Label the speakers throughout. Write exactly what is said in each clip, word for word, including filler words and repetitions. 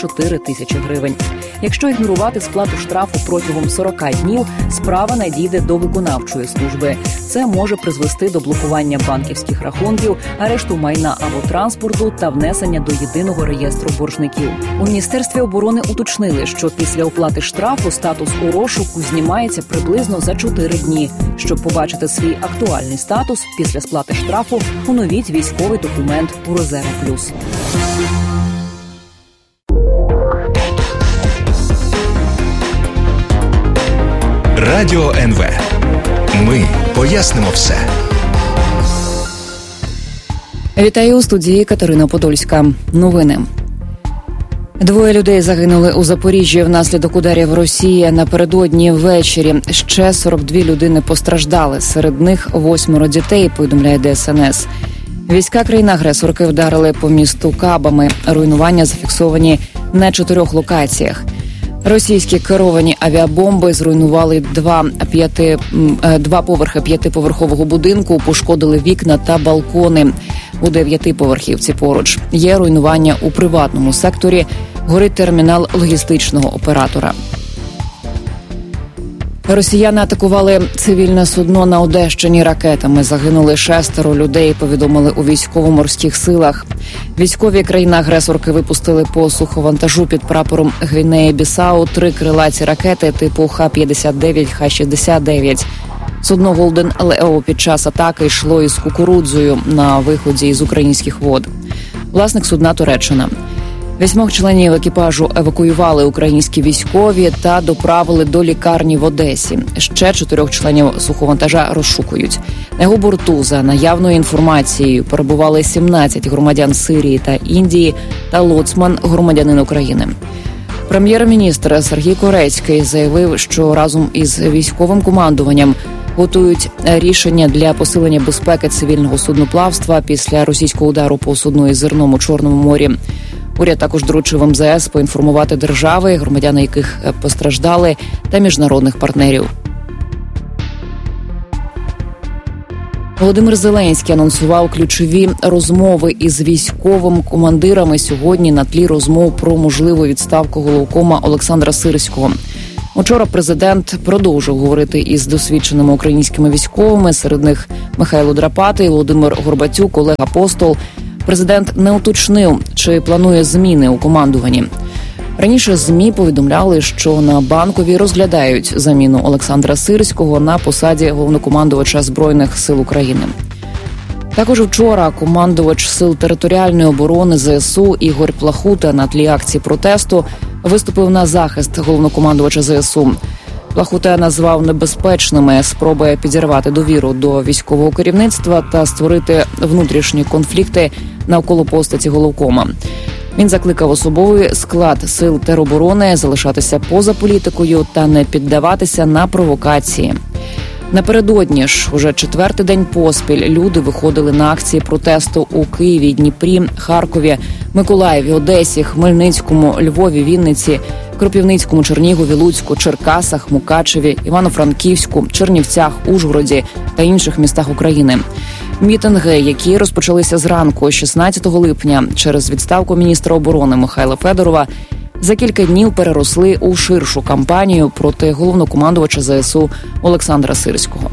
Speaker 1: чотири тисячі гривень. Якщо ігнорувати сплату штрафу протягом сорок днів, справа надійде до виконавчої служби. Це може призвести до блокування банківських рахунків, арешту майна або транспорту та внесення до єдиного реєстру боржників. У Міністерстві оборони уточнили, що після оплати штрафу статус у розшуку знімається приблизно за чотири дні. Щоб побачити свій актуальний статус після сплати штрафу, оновіть військовий документ у Резерв Плюс.
Speaker 2: Радіо ен ве. Ми пояснимо все.
Speaker 1: Вітаю у студії Катерина Подольська. Новини. Двоє людей загинули у Запоріжжі внаслідок ударів Росії напередодні ввечері. Ще сорок дві людини постраждали. Серед них восьмеро дітей, повідомляє де ес ен ес. Війська країни-агресорки вдарили по місту кабами. Руйнування зафіксовані на чотирьох локаціях. Російські керовані авіабомби зруйнували два, п'яти, два поверхи п'ятиповерхового будинку, пошкодили вікна та балкони у дев'ятиповерхівці поруч. Є руйнування у приватному секторі, горить термінал логістичного оператора. Росіяни атакували цивільне судно на Одещині ракетами. Загинули шестеро людей, повідомили у військово-морських силах. Військові країни-агресорки випустили по суховантажу під прапором Гвінеї-Бісау три крилаті ракети типу Х п'ятдесят дев'ять, Х шістдесят дев'ять. Судно «Голден Лео» під час атаки йшло із кукурудзою на виході із українських вод. Власник судна – Туреччина. Вісьмох членів екіпажу евакуювали українські військові та доправили до лікарні в Одесі. Ще чотирьох членів суховантажа розшукують. На його борту, за наявною інформацією, перебували сімнадцять громадян Сирії та Індії та лоцман – громадянин України. Прем'єр-міністр Сергій Корецький заявив, що разом із військовим командуванням готують рішення для посилення безпеки цивільного судноплавства після російського удару по судну із зерном у Чорному морі. Уряд також доручив ем зе ес поінформувати держави, громадяни яких постраждали, та міжнародних партнерів. Володимир Зеленський анонсував ключові розмови із військовими командирами сьогодні на тлі розмов про можливу відставку головкома Олександра Сирського. Учора президент продовжив говорити із досвідченими українськими військовими, серед них Михайло Драпатий, Володимир Горбатюк, Олег Апостол. Президент не уточнив, чи планує зміни у командуванні. Раніше ЗМІ повідомляли, що на Банковій розглядають заміну Олександра Сирського на посаді головнокомандувача Збройних сил України. Також вчора командувач Сил територіальної оборони зе ес у Ігор Плахута на тлі акції протесту виступив на захист головнокомандувача зе ес у. Плахута назвав небезпечними спроби підірвати довіру до військового керівництва та створити внутрішні конфлікти навколо постаті головкома. Він закликав особовий склад Сил тероборони залишатися поза політикою та не піддаватися на провокації. Напередодні ж, уже четвертий день поспіль, люди виходили на акції протесту у Києві, Дніпрі, Харкові, Миколаєві, Одесі, Хмельницькому, Львові, Вінниці, Кропивницькому, Чернігові, Луцьку, Черкасах, Мукачеві, Івано-Франківську, Чернівцях, Ужгороді та інших містах України. Мітинги, які розпочалися зранку шістнадцятого липня через відставку міністра оборони Михайла Федорова, за кілька днів переросли у ширшу кампанію проти головнокомандувача зе ес у Олександра Сирського.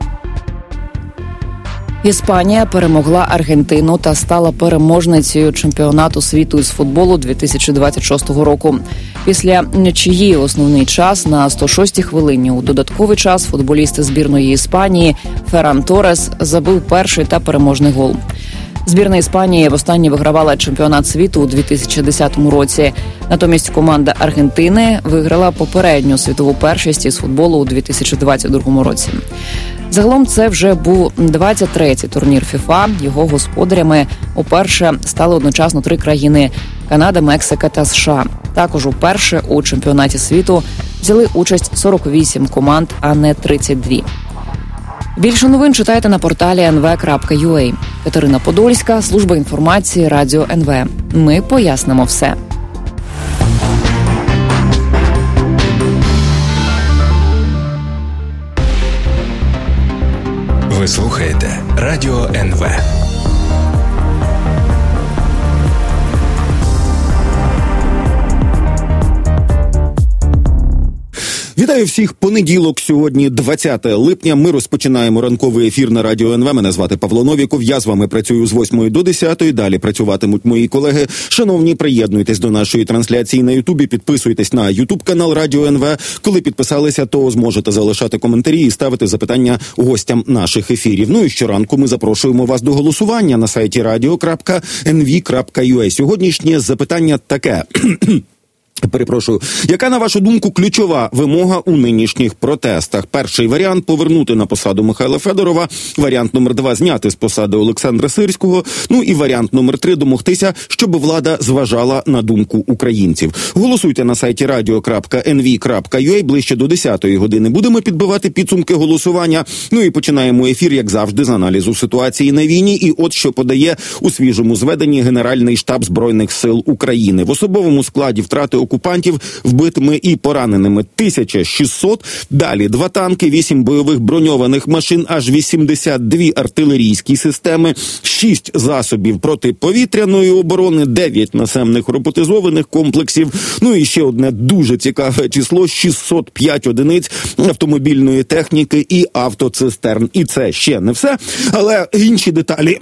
Speaker 1: Іспанія перемогла Аргентину та стала переможницею чемпіонату світу із футболу дві тисячі двадцять шостого року. Після нічиї основний час на сто шостій хвилині у додатковий час футболісти збірної Іспанії Ферран Торес забив перший та переможний гол. Збірна Іспанії востаннє вигравала чемпіонат світу у дві тисячі десятому році. Натомість команда Аргентини виграла попередню світову першість із футболу у дві тисячі двадцять другому році. Загалом це вже був двадцять третій турнір ФІФА. Його господарями уперше стали одночасно три країни – Канада, Мексика та США. Також уперше у чемпіонаті світу взяли участь сорок вісім команд, а не тридцять два. Більше новин читайте на порталі ен ве крапка ю а. Катерина Подольська, служба інформації, Радіо ен ве. Ми пояснимо все.
Speaker 2: Ви слухаєте Радіо ен ве.
Speaker 3: Вітаю всіх. Понеділок, сьогодні двадцяте липня. Ми розпочинаємо ранковий ефір на Радіо ен ве. Мене звати Павло Новіков. Я з вами працюю з восьмої до десятої. Далі працюватимуть мої колеги. Шановні, приєднуйтесь до нашої трансляції на Ютубі. Підписуйтесь на Ютуб-канал Радіо ен ве. Коли підписалися, то зможете залишати коментарі і ставити запитання гостям наших ефірів. Ну і щоранку ми запрошуємо вас до голосування на сайті радіо крапка ен ві крапка ю а. Сьогоднішнє запитання таке. Перепрошую. Яка, на вашу думку, ключова вимога у нинішніх протестах? Перший варіант – повернути на посаду Михайла Федорова. Варіант номер два – зняти з посади Олександра Сирського. Ну і варіант номер три – домогтися, щоб влада зважала на думку українців. Голосуйте на сайті радіо крапка ен ві крапка ю а. Ближче до десятої години будемо підбивати підсумки голосування. Ну і починаємо ефір, як завжди, з аналізу ситуації на війні. І от що подає у свіжому зведенні Генеральний штаб Збройних сил України. В особовому складі втрати окупантів вбитими і пораненими тисяча шістсот, далі два танки, вісім бойових броньованих машин, аж вісімдесят дві артилерійські системи, шість засобів протиповітряної оборони, дев'ять наземних роботизованих комплексів, ну і ще одне дуже цікаве число – шістсот п'ять одиниць автомобільної техніки і автоцистерн. І це ще не все, але інші деталі...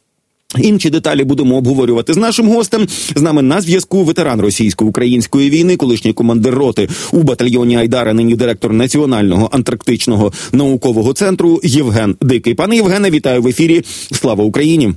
Speaker 3: Інші деталі будемо обговорювати з нашим гостем. З нами на зв'язку ветеран російсько-української війни, колишній командир роти у батальйоні Айдар, нині директор Національного антарктичного наукового центру Євген Дикий. Пане Євгене, вітаю в ефірі. Слава Україні!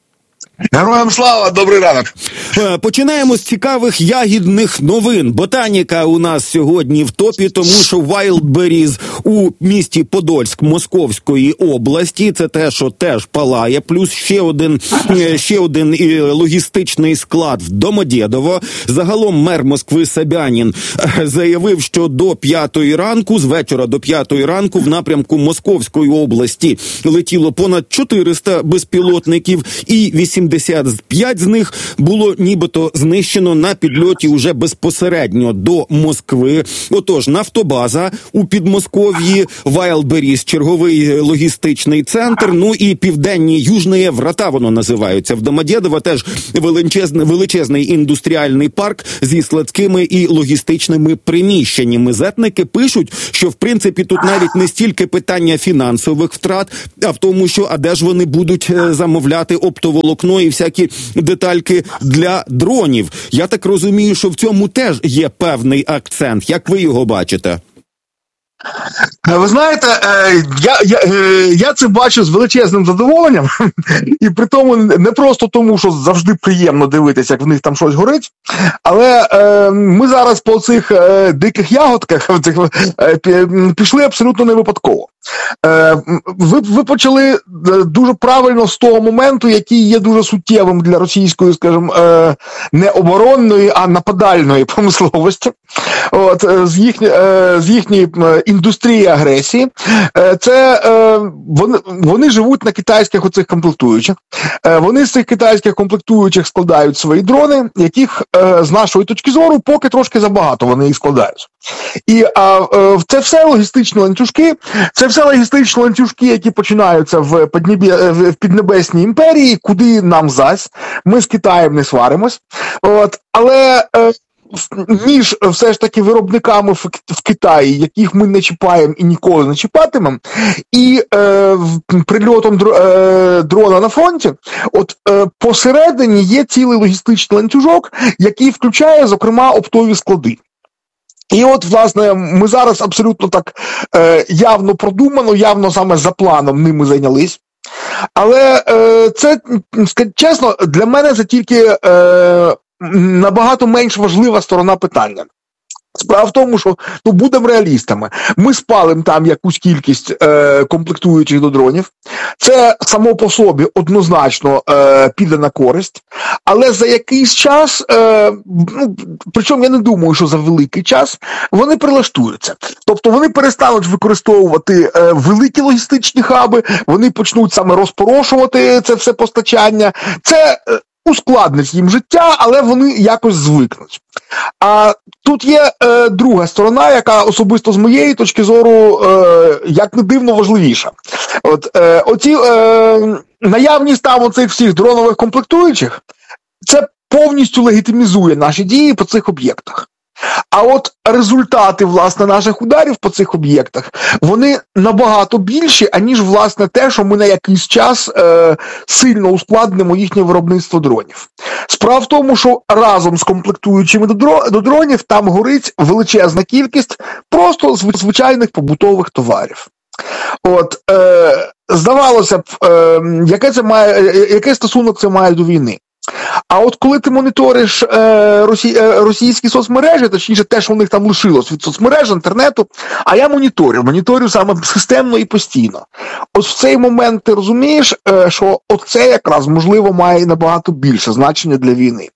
Speaker 4: Героям слава, добрий ранок.
Speaker 3: Починаємо з цікавих ягідних новин. Ботаніка у нас сьогодні в топі, тому що Wildberries у місті Подольськ Московської області, це те, що теж палає, плюс ще один, ще один логістичний склад в Домодєдово. Загалом мер Москви Собянін заявив, що до п'ятої ранку, з вечора до п'ятої ранку в напрямку Московської області летіло понад чотириста безпілотників і вісімдесят п'ять з них було нібито знищено на підльоті уже безпосередньо до Москви. Отож, нафтобаза у Підмосков'ї, Wildberries, черговий логістичний центр, ну і південні Южні врата, воно називаються. В Домодєдово теж величезний, величезний індустріальний парк зі складськими і логістичними приміщеннями. Зетники пишуть, що в принципі тут навіть не стільки питання фінансових втрат, а в тому, що а де ж вони будуть замовляти оптоволокно і всякі детальки для дронів. Я так розумію, що в цьому теж є певний акцент. Як ви його бачите?
Speaker 4: Ви знаєте, я, я, я це бачу з величезним задоволенням, і при тому не просто тому, що завжди приємно дивитися, як в них там щось горить, але е, ми зараз по цих е, диких ягодках цих, е, пішли абсолютно не випадково. Е, ви, ви почали дуже правильно з того моменту, який є дуже суттєвим для російської, скажімо, е, не оборонної, а нападальної промисловості. От, з, їхні, е, з їхньої індустрії агресії. Е, це е, вони, вони живуть на китайських оцих комплектуючих. Е, вони з цих китайських комплектуючих складають свої дрони, яких е, з нашої точки зору поки трошки забагато вони їх складають. І а, е, це все логістичні ланцюжки, це все логістичні ланцюжки, які починаються в, Піднебі, в Піднебесній імперії, куди нам зась. Ми з Китаєм не сваримось. От, але е, між все ж таки виробниками в, в Китаї, яких ми не чіпаємо і ніколи не чіпатимемо, і е, прильотом др, е, дрона на фронті, от е, посередині є цілий логістичний ланцюжок, який включає, зокрема, оптові склади. І от, власне, ми зараз абсолютно так е, явно продумано, явно саме за планом ними зайнялись. Але е, це, чесно, для мене це тільки е, набагато менш важлива сторона питання. Справа в тому, що, ну, будемо реалістами, ми спалимо там якусь кількість е, комплектуючих до дронів, це само по собі однозначно е, піде на користь, але за якийсь час, е, ну, причому я не думаю, що за великий час, вони прилаштуються. Тобто вони перестануть використовувати е, великі логістичні хаби, вони почнуть саме розпорошувати це все постачання, це е, ускладнить їм життя, але вони якось звикнуть. А тут є е, друга сторона, яка особисто з моєї точки зору, е, як не дивно, важливіша. От, е, оці, е, наявність там оцих всіх дронових комплектуючих, це повністю легітимізує наші дії по цих об'єктах. А от результати, власне, наших ударів по цих об'єктах, вони набагато більші, аніж, власне, те, що ми на якийсь час е, сильно ускладнимо їхнє виробництво дронів. Справа в тому, що разом з комплектуючими до дронів там горить величезна кількість просто звичайних побутових товарів. От, е, здавалося б, е, яке це має, який стосунок це має до війни? А от коли ти моніториш е, росі, е, російські соцмережі, точніше те, що у них там лишилось від соцмереж, інтернету, а я моніторю, моніторю саме системно і постійно. От в цей момент ти розумієш, е, що оце якраз, можливо, має набагато більше значення для війни.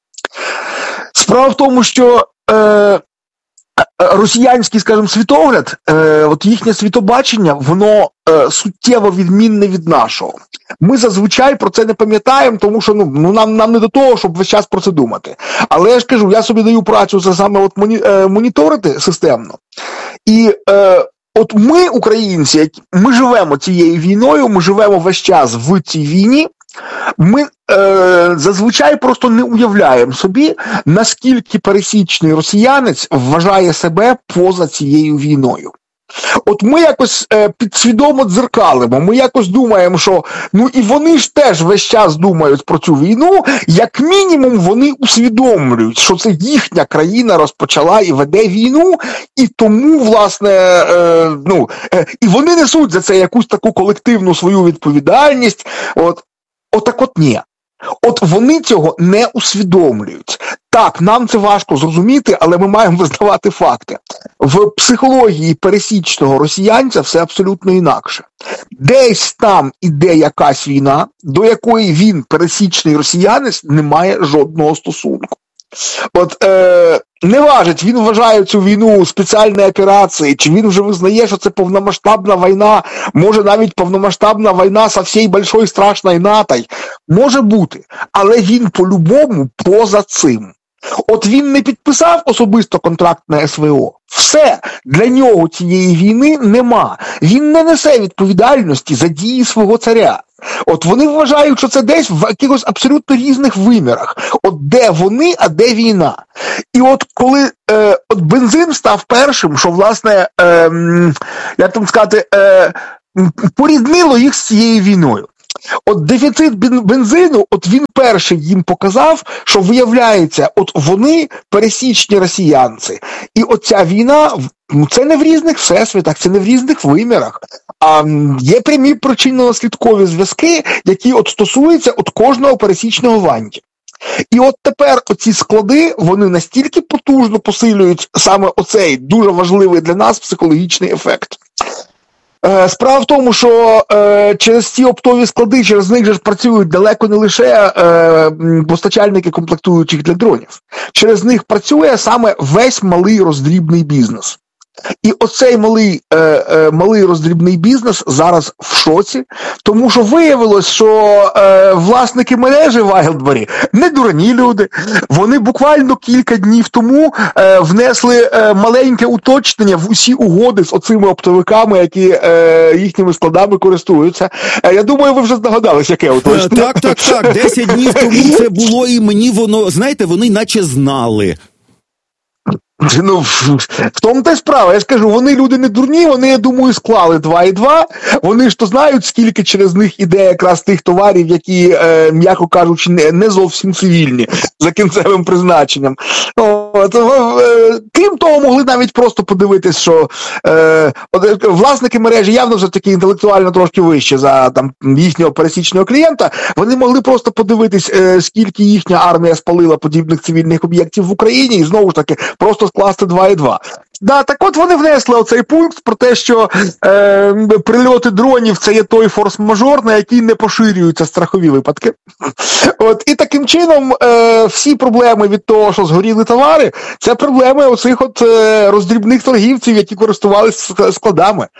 Speaker 4: Справа в тому, що е, росіянський, скажімо, світогляд, е, от їхнє світобачення, воно е, суттєво відмінне від нашого. Ми зазвичай про це не пам'ятаємо, тому що ну, ну нам, нам не до того, щоб весь час про це думати. Але я ж кажу, я собі даю працю це саме от моні, е, моніторити системно. І е, от ми, українці, ми живемо цією війною, ми живемо весь час в цій війні, ми е, зазвичай просто не уявляємо собі, наскільки пересічний росіянець вважає себе поза цією війною. От ми якось е, підсвідомо дзеркалимо, ми якось думаємо, що ну і вони ж теж весь час думають про цю війну, як мінімум вони усвідомлюють, що це їхня країна розпочала і веде війну, і тому, власне, е, ну, е, і вони несуть за це якусь таку колективну свою відповідальність. От, отак от ні. От вони цього не усвідомлюють. Так, нам це важко зрозуміти, але ми маємо визнавати факти. В психології пересічного росіянця все абсолютно інакше. Десь там іде якась війна, до якої він, пересічний росіянець, не має жодного стосунку. От, е, не важить, він вважає цю війну спеціальною операцією, чи він вже визнає, що це повномасштабна війна, може навіть повномасштабна війна со всією большою страшною НАТО. Може бути, але він по-любому поза цим. От він не підписав особисто контракт на ес ве о. Все, для нього цієї війни нема. Він не несе відповідальності за дії свого царя. От вони вважають, що це десь в якихось абсолютно різних вимірах. От де вони, а де війна. І от коли е, от бензин став першим, що, власне, е, як там сказати, е, поріднило їх з цією війною. От дефіцит бензину, от він перший їм показав, що виявляється, от вони пересічні росіянці. І оця війна, ну це не в різних всесвітах, це не в різних вимірах, а є прямі причинно-наслідкові зв'язки, які от стосуються от кожного пересічного ванді. І от тепер оці склади, вони настільки потужно посилюють саме оцей дуже важливий для нас психологічний ефект. Справа в тому, що е, через ці оптові склади, через них же ж працюють далеко не лише е, постачальники комплектуючих для дронів. Через них працює саме весь малий роздрібний бізнес. І оцей малий, е, е, малий роздрібний бізнес зараз в шоці, тому що виявилось, що е, власники мережі Wildberry не дурні люди. Вони буквально кілька днів тому е, внесли е, маленьке уточнення в усі угоди з оцими оптовиками, які е, їхніми складами користуються. Е, я думаю, ви вже здогадались, яке уточнення.
Speaker 3: Так, так, так. Десять днів тому це було, і мені воно, знаєте, вони наче знали.
Speaker 4: Ну, в тому та й справа. Я ж кажу, вони люди не дурні, вони, я думаю, склали два і два. Вони ж то знають, скільки через них іде якраз тих товарів, які, е, м'яко кажучи, не, не зовсім цивільні за кінцевим призначенням. От, е, крім того, могли навіть просто подивитись, що е, от, власники мережі явно вже такі інтелектуально трошки вище за там, їхнього пересічного клієнта. Вони могли просто подивитись, е, скільки їхня армія спалила подібних цивільних об'єктів в Україні, і знову ж таки просто скласти два і два. Да, так от вони внесли оцей пункт про те, що е, прильоти дронів – це є той форс-мажор, на який не поширюються страхові випадки. От, і таким чином е, всі проблеми від того, що згоріли товари, це проблеми оцих от е, роздрібних торгівців, які користувалися складами.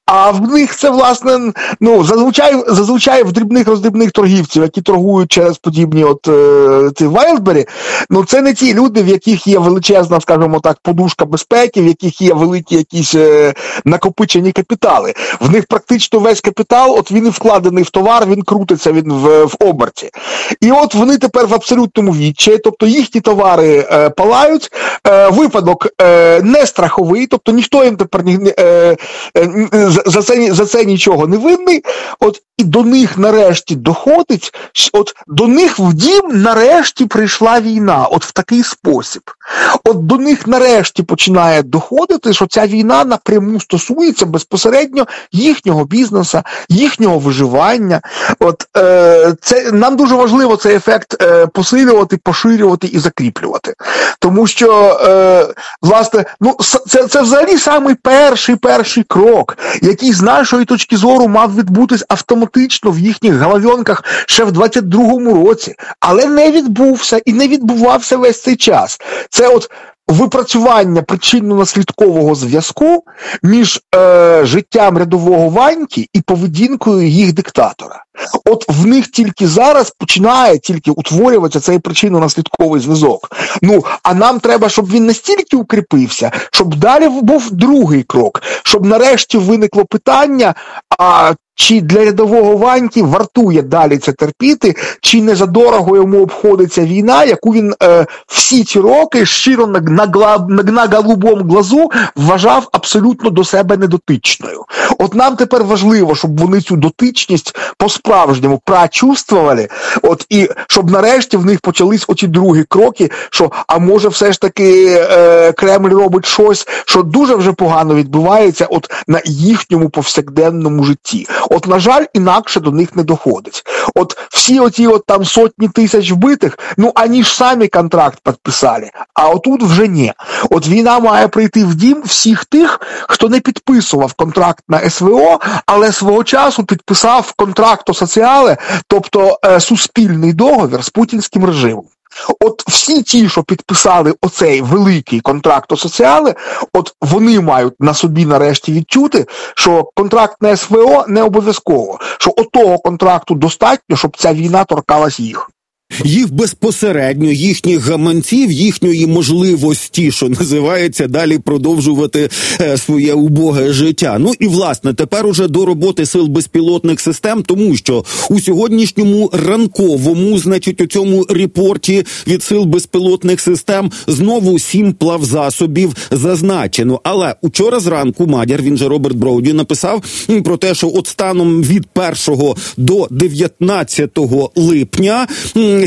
Speaker 4: А в них це, власне, ну, зазвичай, зазвичай в дрібних роздрібних торгівців, які торгують через подібні от е, ці Wildberry, ну, це не ті люди, в яких є величезна, скажімо так, подушка безпеки, в яких є великі якісь е, накопичені капітали. В них практично весь капітал, от він і вкладений в товар, він крутиться, він в, в оберті. І от вони тепер в абсолютному відчаї, тобто їхні товари е, палають, е, випадок е, не страховий, тобто ніхто їм тепер не, е, е, за, це, за це нічого не винний, от і до них нарешті доходить, от до них в дім нарешті прийшла війна, от в такий спосіб. От до них нарешті починає доходити, що ця війна напряму стосується безпосередньо їхнього бізнесу, їхнього виживання. От е, це нам дуже важливо цей ефект е, посилювати, поширювати і закріплювати. Тому що, е, власне, ну це, це взагалі самий перший перший крок, який з нашої точки зору мав відбутись автоматично в їхніх головьонках ще в двадцять другому році, але не відбувся і не відбувався весь цей час. Це от випрацювання причинно-наслідкового зв'язку між е, життям рядового Ваньки і поведінкою їх диктатора. От в них тільки зараз починає тільки утворюватися цей причинно-наслідковий зв'язок. Ну, а нам треба, щоб він настільки укріпився, щоб далі був другий крок, щоб нарешті виникло питання, а чи для рядового Ваньки вартує далі це терпіти, чи не задорого йому обходиться війна, яку він е, всі ці роки щиро на, на, на, на голубому глазу вважав абсолютно до себе недотичною. От нам тепер важливо, щоб вони цю дотичність по-справжньому прочувствували, от і щоб нарешті в них почались оці другі кроки, що, а може все ж таки е, Кремль робить щось, що дуже вже погано відбувається от на їхньому повсякденному житті. От, на жаль, інакше до них не доходить. От всі оті от там сотні тисяч вбитих, ну, ані ж самі контракт підписали, а отут вже ні. От війна має прийти в дім всіх тих, хто не підписував контракт на СВО, але свого часу підписав контракто соціале, тобто е, суспільний договір з путінським режимом. От всі ті, що підписали оцей великий контракт соціале, от вони мають на собі нарешті відчути, що контракт на СВО не обов'язково, що отого контракту достатньо, щоб ця війна торкалась їх.
Speaker 3: Їх безпосередньо, їхніх гаманців, їхньої можливості, що називається, далі продовжувати е, своє убоге життя. Ну і, власне, тепер уже до роботи сил безпілотних систем, тому що у сьогоднішньому ранковому, значить, у цьому репорті від сил безпілотних систем знову сім плавзасобів зазначено. Але учора зранку Мадяр, він же Роберт Броуді, написав про те, що от станом від першого до дев'ятнадцятого липня